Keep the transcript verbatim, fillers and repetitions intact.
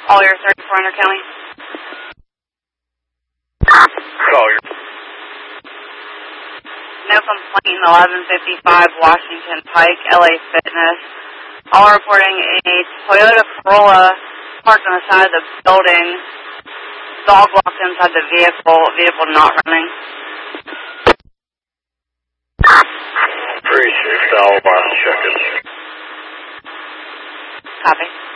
All your thirty-four hundred County. Collier. No complaint, eleven fifty-five Washington Pike, L A Fitness. All reporting a Toyota Corolla parked on the side of the building. Dog walked inside the vehicle, vehicle not running. three six, I'll check it. Copy.